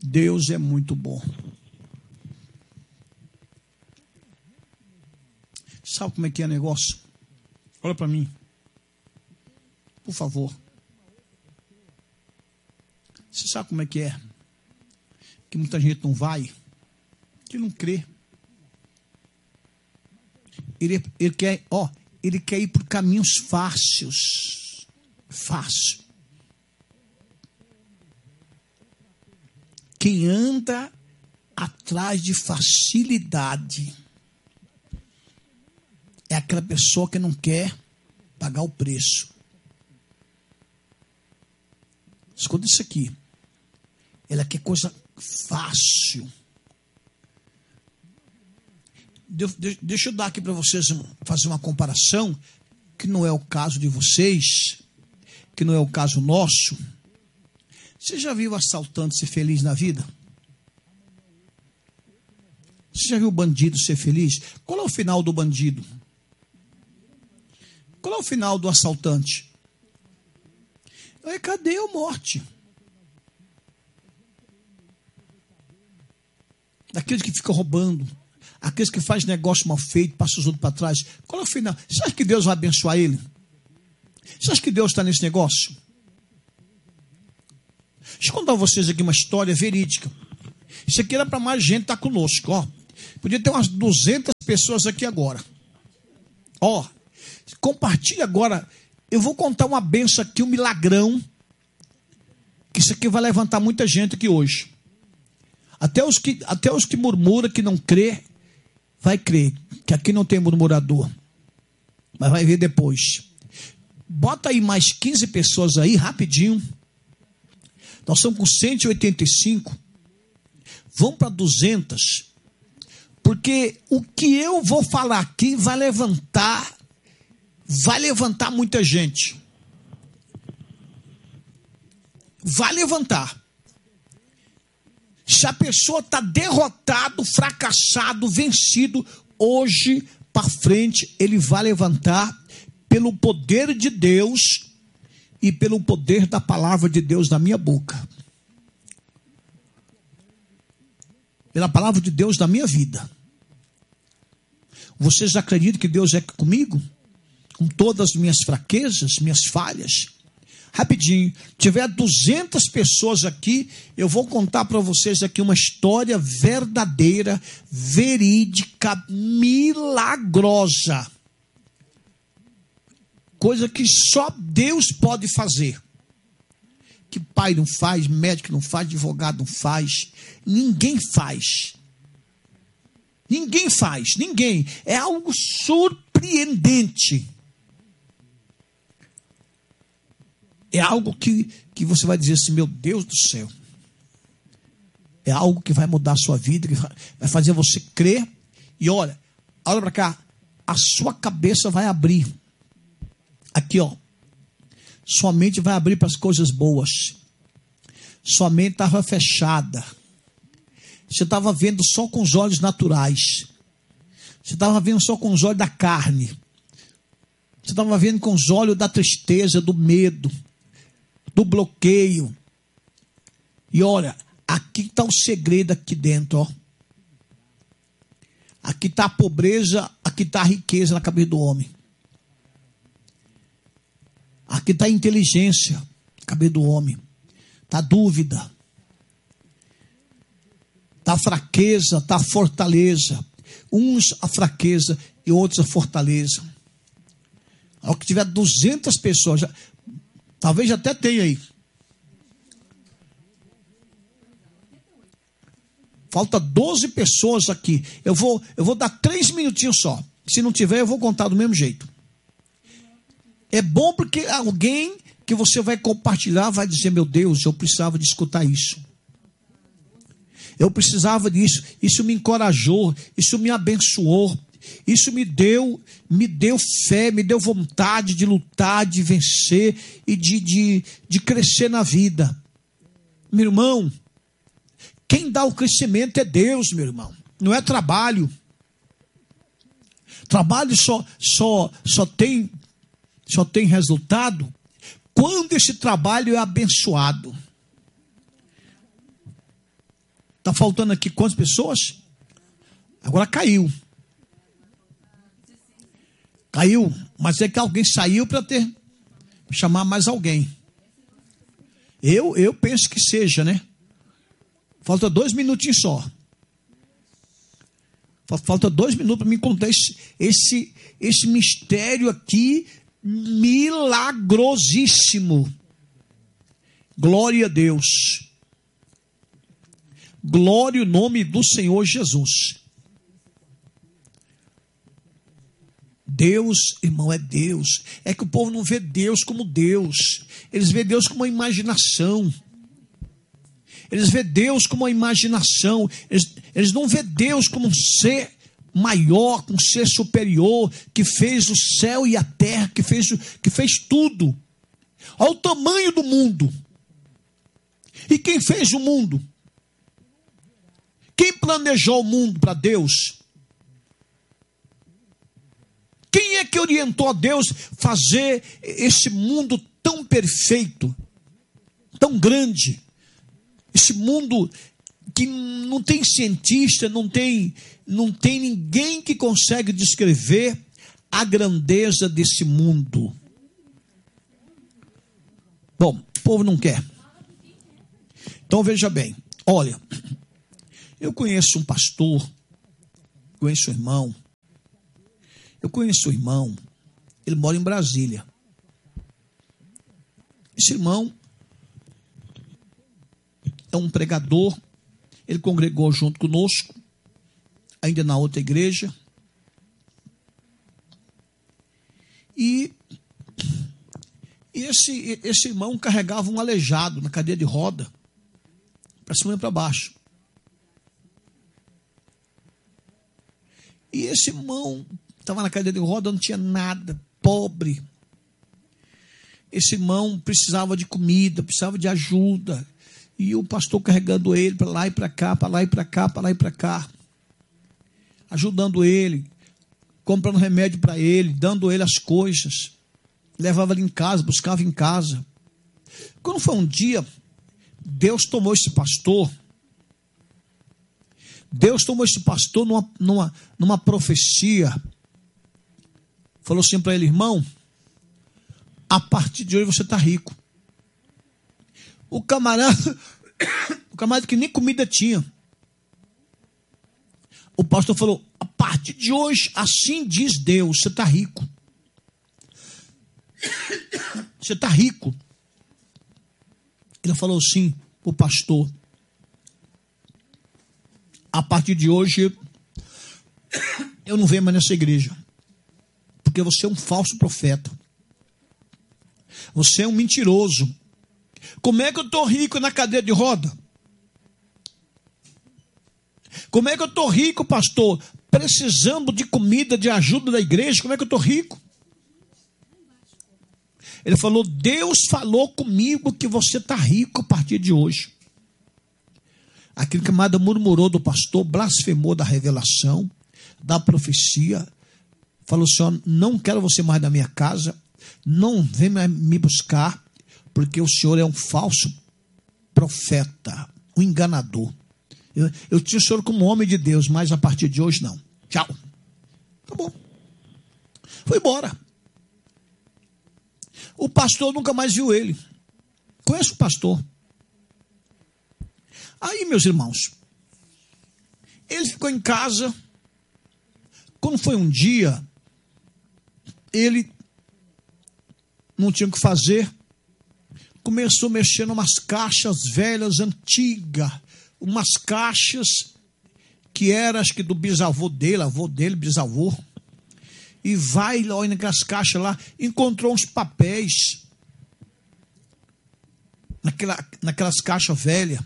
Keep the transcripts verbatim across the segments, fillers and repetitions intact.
Deus é muito bom. Sabe como é que é o negócio? Olha para mim. Por favor. Você sabe como é que é? Que muita gente não vai, que não crê. Ele, ele quer, ó, ele quer ir por caminhos fáceis. Fácil. Quem anda atrás de facilidade é aquela pessoa que não quer pagar o preço. Escuta isso aqui. Ela quer coisa fácil. Deixa eu dar aqui para vocês fazer uma comparação, que não é o caso de vocês, que não é o caso nosso. Você já viu assaltante ser feliz na vida? Você já viu o bandido ser feliz? Qual é o final do bandido? Qual é o final do assaltante? É cadeia ou morte. Daqueles que ficam roubando, aqueles que fazem negócio mal feito, passam os outros para trás. Qual é o final? Você acha que Deus vai abençoar ele? Você acha que Deus está nesse negócio? Deixa eu contar a vocês aqui uma história verídica. Isso aqui era para mais gente estar conosco. Ó. Podia ter umas duzentas pessoas aqui agora. Ó, compartilha agora. Eu vou contar uma benção aqui, um milagrão. Que isso aqui vai levantar muita gente aqui hoje. Até os que, até os que murmuram, que não crê, vai crer. Que aqui não tem murmurador. Mas vai ver depois. Bota aí mais quinze pessoas aí, rapidinho. Nós estamos com cento e oitenta e cinco. Vamos para duzentas. Porque o que eu vou falar aqui vai levantar, vai levantar muita gente. Vai levantar. Se a pessoa está derrotado, fracassado, vencido, hoje para frente ele vai levantar pelo poder de Deus e pelo poder da palavra de Deus na minha boca. Pela palavra de Deus na minha vida. Vocês acreditam que Deus é comigo? Com todas as minhas fraquezas, minhas falhas? Rapidinho, tiver duzentas pessoas aqui, eu vou contar para vocês aqui uma história verdadeira, verídica, milagrosa. Coisa que só Deus pode fazer. Que pai não faz, médico não faz, advogado não faz. Ninguém faz. Ninguém faz, ninguém. É algo surpreendente. É algo que, que você vai dizer assim, meu Deus do céu. É algo que vai mudar a sua vida, que vai fazer você crer. E olha, olha para cá, a sua cabeça vai abrir. Aqui, ó. Sua mente vai abrir para as coisas boas. Sua mente estava fechada. Você estava vendo só com os olhos naturais. Você estava vendo só com os olhos da carne. Você estava vendo com os olhos da tristeza, do medo, do bloqueio. E olha, aqui está o segredo aqui dentro, ó. Aqui está a pobreza, aqui está a riqueza na cabeça do homem. Aqui está a inteligência na cabeça do homem. Está a dúvida. Está a fraqueza, está a fortaleza. Uns a fraqueza e outros a fortaleza. Ao que tiver duzentas pessoas, já, talvez até tenha aí. Falta doze pessoas aqui. Eu vou, eu vou dar três minutinhos só. Se não tiver, eu vou contar do mesmo jeito. É bom porque alguém que você vai compartilhar vai dizer, meu Deus, eu precisava de escutar isso. Eu precisava disso. Isso me encorajou, isso me abençoou. Isso me deu, me deu fé, me deu vontade de lutar, de vencer e de, de, de crescer na vida. Meu irmão, quem dá o crescimento é Deus, meu irmão. Não é trabalho. Trabalho só, só, só tem... Só tem resultado quando esse trabalho é abençoado. Está faltando aqui quantas pessoas? Agora caiu. Caiu, mas é que alguém saiu para ter chamar mais alguém. Eu, eu penso que seja, né? Falta dois minutinhos só. Falta dois minutos para me contar esse, esse, esse mistério aqui milagrosíssimo. Glória a Deus. Glória ao nome do Senhor Jesus. Deus, irmão, é Deus. É que o povo não vê Deus como Deus. Eles vê Deus como uma imaginação. Eles vê Deus como uma imaginação. Eles, eles não vê Deus como um ser maior, um ser superior, que fez o céu e a terra, que fez, que fez tudo. Olha o tamanho do mundo. E quem fez o mundo? Quem planejou o mundo para Deus? Quem é que orientou a Deus fazer esse mundo tão perfeito, tão grande? Esse mundo que não tem cientista, não tem, não tem ninguém que consegue descrever a grandeza desse mundo. Bom, o povo não quer. Então veja bem, olha, eu conheço um pastor, conheço um irmão, eu conheço o irmão, ele mora em Brasília. Esse irmão é um pregador, ele congregou junto conosco, ainda na outra igreja. E, e esse, esse irmão carregava um aleijado na cadeira de roda, para cima e para baixo. E esse irmão estava na cadeira de roda, não tinha nada, pobre. Esse irmão precisava de comida, precisava de ajuda. E o pastor carregando ele para lá e para cá, para lá e para cá, para lá e para cá. Ajudando ele, comprando remédio para ele, dando ele as coisas. Levava ele em casa, buscava em casa. Quando foi um dia, Deus tomou esse pastor. Deus tomou esse pastor numa, numa, numa profecia. Falou assim para ele: irmão, a partir de hoje você está rico. O camarada, o camarada que nem comida tinha. O pastor falou: a partir de hoje, assim diz Deus, você está rico. Você está rico. Ele falou assim para o pastor: a partir de hoje, eu não venho mais nessa igreja, porque você é um falso profeta. Você é um mentiroso. Como é que eu estou rico na cadeira de roda? Como é que eu estou rico, pastor? Precisando de comida, de ajuda da igreja. Como é que eu estou rico? Ele falou: Deus falou comigo que você está rico a partir de hoje. Aquele camarada murmurou do pastor, blasfemou da revelação, da profecia. Falou assim: ó, não quero você mais na minha casa. Não vem mais me buscar, porque o senhor é um falso profeta, um enganador. Eu, eu tinha o senhor como homem de Deus, mas a partir de hoje não. Tchau. Acabou. Foi embora. O pastor nunca mais viu ele. Conheço o pastor. Aí, meus irmãos, ele ficou em casa. Quando foi um dia, ele não tinha o que fazer, começou a mexer em umas caixas velhas, antigas, umas caixas que eram, acho que do bisavô dele, avô dele, bisavô, e vai lá naquelas caixas lá, encontrou uns papéis, naquela, naquelas caixas velhas,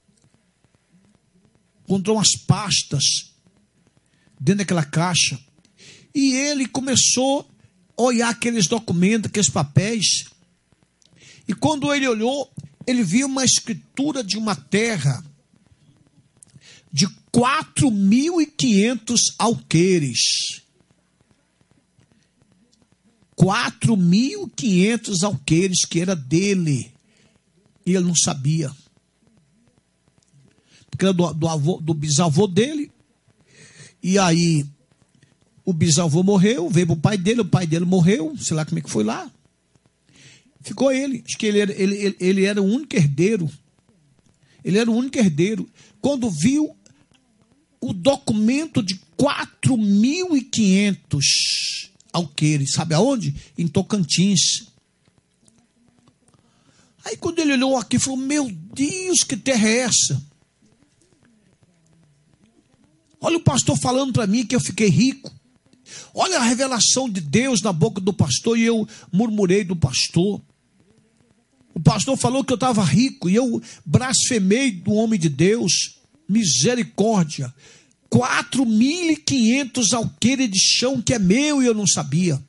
encontrou umas pastas dentro daquela caixa, e ele começou olhar aqueles documentos, aqueles papéis. E quando ele olhou, ele viu uma escritura de uma terra de quatro mil e quinhentos alqueires. quatro mil e quinhentos alqueires que era dele. E ele não sabia. porque era do, do, avô, do bisavô dele. E aí, o bisavô morreu, veio para o pai dele, o pai dele morreu, sei lá como é que foi lá. Ficou ele, acho que ele era, ele, ele, ele era o único herdeiro. Ele era o único herdeiro. Quando viu o documento de quatro mil e quinhentos alqueires, sabe aonde? Em Tocantins. Aí quando ele olhou aqui, falou, meu Deus, que terra é essa? Olha o pastor falando para mim que eu fiquei rico. Olha a revelação de Deus na boca do pastor, e eu murmurei do pastor. O pastor falou que eu estava rico, e eu blasfemei do homem de Deus. Misericórdia. quatro mil e quinhentos alqueires de chão que é meu e eu não sabia.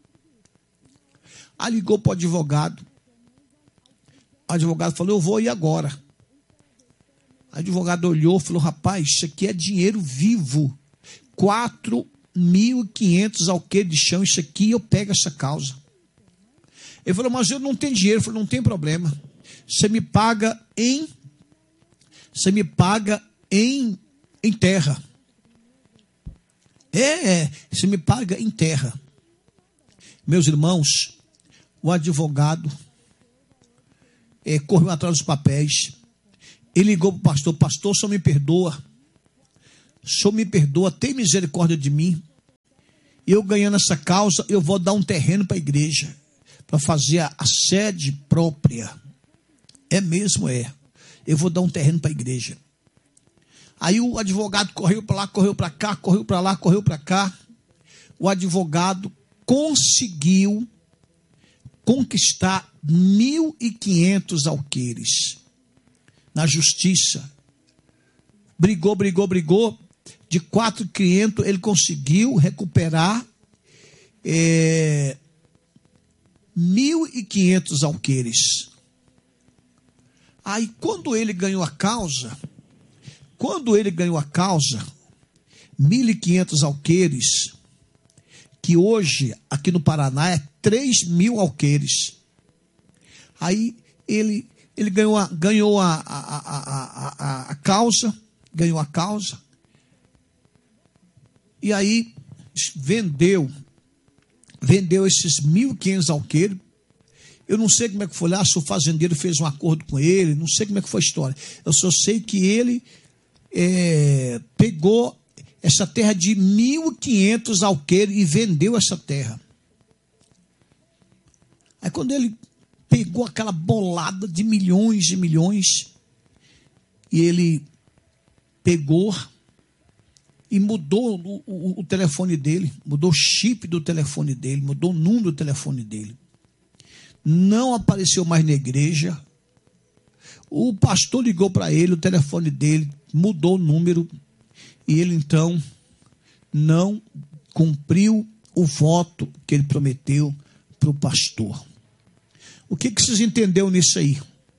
Aí ligou para o advogado. O advogado falou, eu vou ir agora. O advogado olhou e falou, rapaz, isso aqui é dinheiro vivo. quatro mil e quinhentos alqueires de chão, isso aqui eu pego essa causa. Ele falou, mas eu não tenho dinheiro. Eu falei, não tem problema. Você me paga em, você me paga em, em terra. É, é, você me paga em terra. Meus irmãos, o advogado é, correu atrás dos papéis. Ele ligou para o pastor, pastor, o senhor me perdoa. O senhor me perdoa, tem misericórdia de mim. Eu ganhando essa causa, eu vou dar um terreno para a igreja, para fazer a, a sede própria. É mesmo, é. Eu vou dar um terreno para a igreja. Aí o advogado correu para lá, correu para cá, correu para lá, correu para cá. O advogado conseguiu conquistar mil e quinhentos alqueires na justiça. Brigou, brigou, brigou. De quatro quinhentos ele conseguiu recuperar é, mil e quinhentos alqueires. Aí quando ele ganhou a causa, quando ele ganhou a causa, mil e quinhentos alqueires, que hoje aqui no Paraná é três mil alqueires. Aí ele, ele ganhou, a, ganhou a, a, a, a, a causa, ganhou a causa, e aí vendeu, vendeu esses mil e quinhentos alqueires. Eu não sei como é que foi lá, se o fazendeiro fez um acordo com ele, não sei como é que foi a história. Eu só sei que ele é, pegou essa terra de mil e quinhentos alqueires e vendeu essa terra. Aí quando ele pegou aquela bolada de milhões e milhões, e ele pegou e mudou o, o, o telefone dele, mudou o chip do telefone dele, mudou o número do telefone dele. Não apareceu mais na igreja. O pastor ligou para ele, o telefone dele mudou o número, e ele então não cumpriu o voto que ele prometeu para o pastor. O que, que vocês entenderam nisso aí?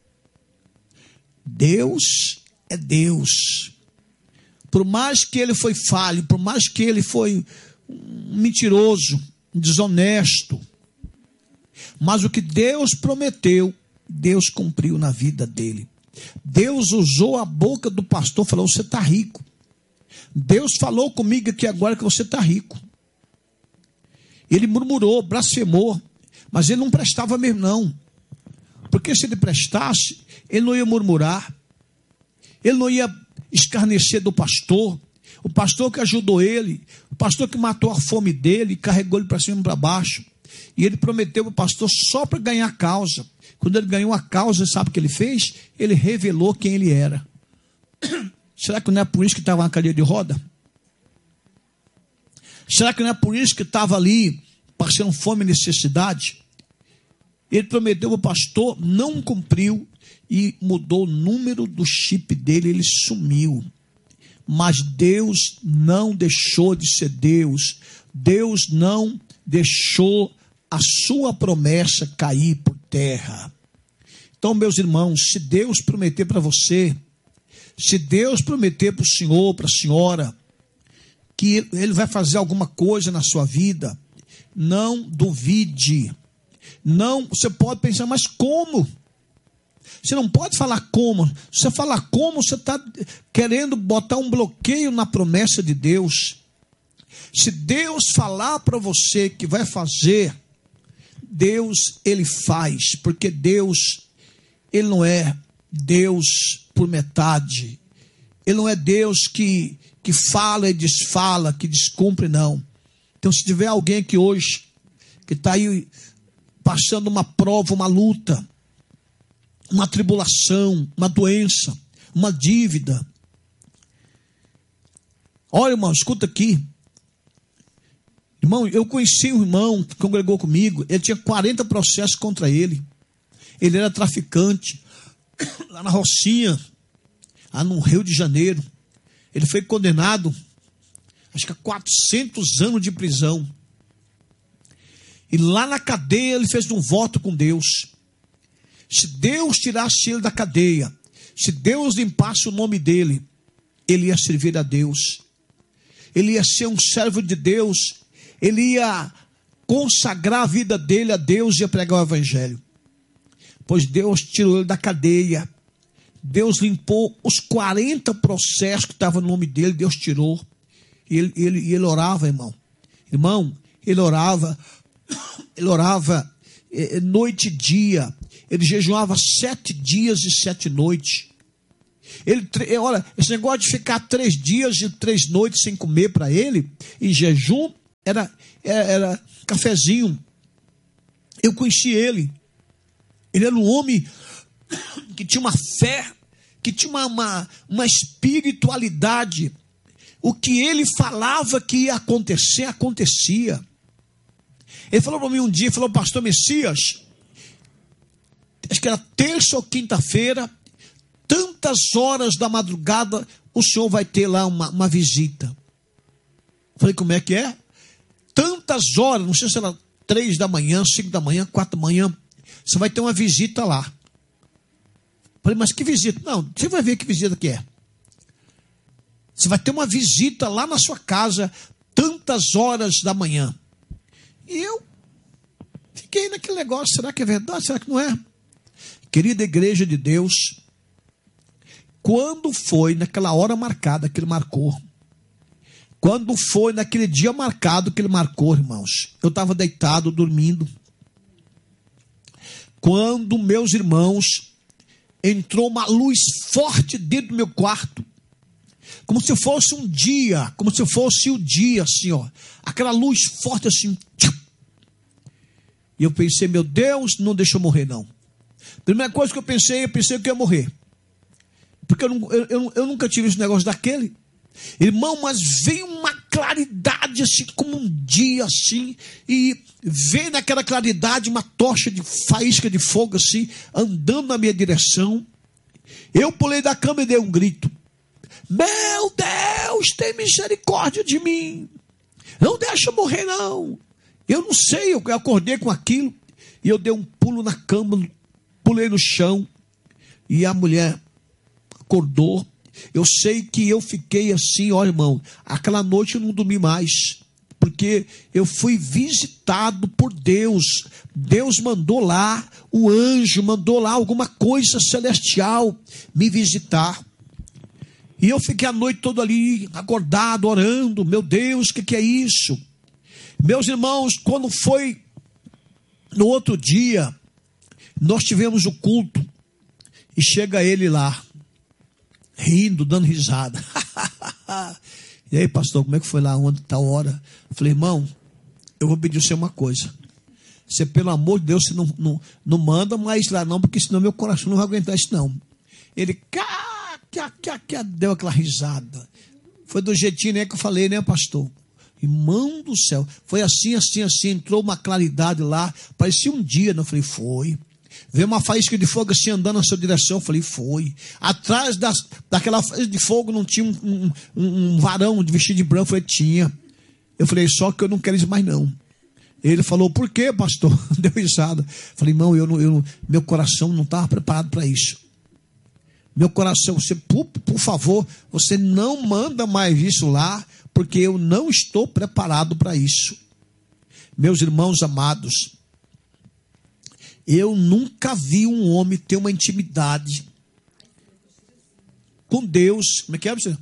Deus é Deus. Por mais que ele foi falho, por mais que ele foi um mentiroso, um desonesto, mas o que Deus prometeu, Deus cumpriu na vida dele. Deus usou a boca do pastor, falou, você está rico. Deus falou comigo aqui agora que você está rico. Ele murmurou, blasfemou, mas ele não prestava mesmo não. Porque se ele prestasse, ele não ia murmurar, ele não ia escarnecer do pastor, o pastor que ajudou ele, o pastor que matou a fome dele, carregou ele para cima e para baixo, e ele prometeu para o pastor só para ganhar a causa. Quando ele ganhou a causa, sabe o que ele fez? Ele revelou quem ele era. Será que não é por isso que estava na cadeira de roda? Será que não é por isso que estava ali passando fome e necessidade? Ele prometeu para o pastor, não cumpriu, e mudou o número do chip dele, ele sumiu. Mas Deus não deixou de ser Deus. Deus não deixou a sua promessa cair por terra. Então, meus irmãos, se Deus prometer para você, se Deus prometer para o senhor, para a senhora, que ele vai fazer alguma coisa na sua vida, não duvide. Não, você pode pensar, mas como? Você não pode falar como. Se você falar como, você está querendo botar um bloqueio na promessa de Deus. Se Deus falar para você que vai fazer, Deus, Ele faz. Porque Deus, Ele não é Deus por metade. Ele não é Deus que, que fala e desfala, que descumpre, não. Então, se tiver alguém aqui hoje que está aí passando uma prova, uma luta, uma tribulação, uma doença, uma dívida. Olha, irmão, escuta aqui. Irmão, eu conheci um irmão que congregou comigo, ele tinha quarenta processos contra ele. Ele era traficante, lá na Rocinha, lá no Rio de Janeiro. Ele foi condenado, acho que a quatrocentos anos de prisão. E lá na cadeia ele fez um voto com Deus. Se Deus tirasse ele da cadeia, se Deus limpasse o nome dele, ele ia servir a Deus. Ele ia ser um servo de Deus. Ele ia consagrar a vida dele a Deus e ia pregar o evangelho. Pois Deus tirou ele da cadeia. Deus limpou os quarenta processos que estavam no nome dele. Deus tirou. E ele, ele, ele orava, irmão. Irmão, ele orava. Ele orava eh, noite e dia. Ele jejuava sete dias e sete noites. Ele, olha, esse negócio de ficar três dias e três noites sem comer para ele, em jejum, era, era, era cafezinho. Eu conheci ele. Ele era um homem que tinha uma fé, que tinha uma, uma, uma espiritualidade. O que ele falava que ia acontecer, acontecia. Ele falou para mim um dia, falou, pastor Messias, acho que era terça ou quinta-feira, tantas horas da madrugada, o senhor vai ter lá uma, uma visita. Falei, como é que é? Tantas horas, não sei se era três da manhã, cinco da manhã, quatro da manhã, você vai ter uma visita lá. Falei, mas que visita? Não, você vai ver que visita que é. Você vai ter uma visita lá na sua casa, tantas horas da manhã. E eu fiquei naquele negócio, será que é verdade? Será que não é? Querida igreja de Deus, quando foi naquela hora marcada que ele marcou, quando foi naquele dia marcado que ele marcou, irmãos, eu estava deitado, dormindo, quando, meus irmãos, entrou uma luz forte dentro do meu quarto, como se fosse um dia, como se fosse o dia, assim, ó, aquela luz forte assim, e eu pensei, meu Deus, não deixa eu morrer não. Primeira coisa que eu pensei, eu pensei que eu ia morrer, porque eu, não, eu, eu, eu nunca tive esse negócio daquele, irmão, mas veio uma claridade assim, como um dia assim, e veio naquela claridade uma tocha de faísca de fogo assim, andando na minha direção. Eu pulei da cama e dei um grito, meu Deus, tem misericórdia de mim, não deixa eu morrer não. Eu não sei, eu acordei com aquilo, e eu dei um pulo na cama, pulei no chão, e a mulher acordou. Eu sei que eu fiquei assim, ó irmão, aquela noite eu não dormi mais, porque eu fui visitado por Deus. Deus mandou lá, o anjo mandou lá alguma coisa celestial me visitar. E eu fiquei a noite toda ali, acordado, orando, meu Deus, o que, que é isso? Meus irmãos, quando foi no outro dia, nós tivemos o culto, e chega ele lá, rindo, dando risada. E aí, pastor, como é que foi lá, onde está a hora? Eu falei, irmão, eu vou pedir você uma coisa. Você, pelo amor de Deus, você não, não, não manda mais lá não, porque senão meu coração não vai aguentar isso não. Ele, cá, cá, cá, cá, deu aquela risada. Foi do jeitinho, né, que eu falei, né, pastor? Irmão do céu, foi assim, assim, assim, entrou uma claridade lá, parecia um dia, né? Eu falei, foi. Veio uma faísca de fogo assim andando na sua direção, eu falei, foi. Atrás das, daquela faísca de fogo não tinha um, um, um, um varão de vestido de branco, eu falei, tinha. Eu falei, só que eu não quero isso mais não. Ele falou, por quê, pastor? Deu risada. Falei, irmão, eu não, eu não, meu coração não estava preparado para isso. Meu coração, você, por, por favor, você não manda mais isso lá, porque eu não estou preparado para isso. Meus irmãos amados, Eu nunca vi um homem ter uma intimidade com Deus. Como é que é, você?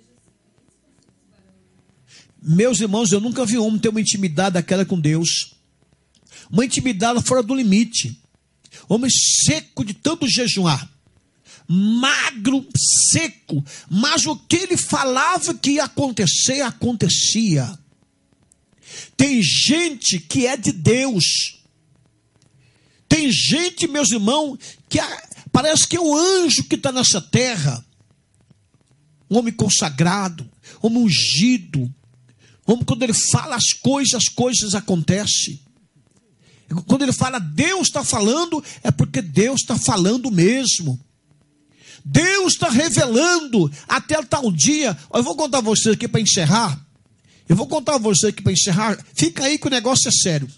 Meus irmãos, eu nunca vi um homem ter uma intimidade daquela com Deus. Uma intimidade fora do limite. Homem seco de tanto jejuar. Magro, seco. Mas o que ele falava que ia acontecer, acontecia. Tem gente que é de Deus. Tem gente, meus irmãos, que é, parece que é o anjo que está nessa terra. Um homem consagrado, homem ungido. Homem, quando ele fala as coisas, as coisas acontecem. Quando ele fala Deus está falando, é porque Deus está falando mesmo. Deus está revelando até tal dia. Eu vou contar a vocês aqui para encerrar. Eu vou contar a vocês aqui para encerrar. Fica aí que o negócio é sério.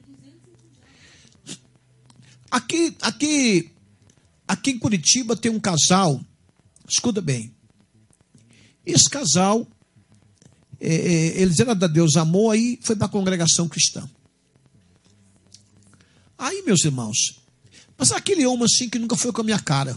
Aqui, aqui, aqui em Curitiba tem um casal. Escuta bem. Esse casal, é, é, eles eram da Deus Amor, aí foi para a congregação cristã. Aí, meus irmãos, mas aquele homem assim que nunca foi com a minha cara.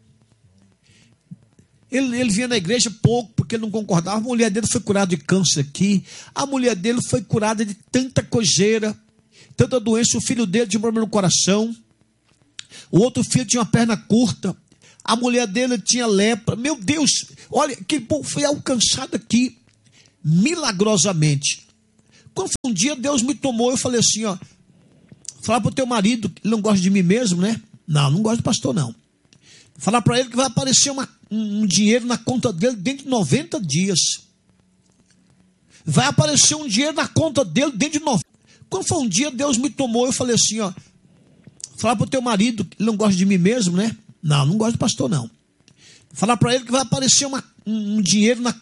Ele, ele vinha na igreja pouco, porque ele não concordava. A mulher dele foi curada de câncer aqui. A mulher dele foi curada de tanta cojeira, tanta doença. O filho dele tinha um problema no coração. O outro filho tinha uma perna curta. A mulher dele tinha lepra. Meu Deus, olha, que povo foi alcançado aqui milagrosamente. Quando foi um dia, Deus me tomou, eu falei assim, ó. Falar para o teu marido, que ele não gosta de mim mesmo, né? Não, não gosta de pastor, não. Falar para ele que vai aparecer uma, um, um dinheiro na conta dele dentro de noventa dias. Vai aparecer um dinheiro na conta dele dentro de noventa. Quando foi um dia, Deus me tomou, eu falei assim, ó. Falar para o teu marido, que ele não gosta de mim mesmo, né? Não, não gosta de pastor, não. Falar para ele que vai aparecer uma, um, um dinheiro na conta